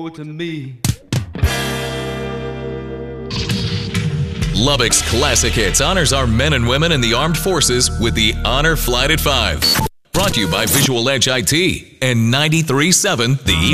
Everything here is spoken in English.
to me. Lubbock's Classic Hits honors our men and women in the armed forces with the Honor Flight at 5. Brought to you by Visual Edge IT and 93.7 The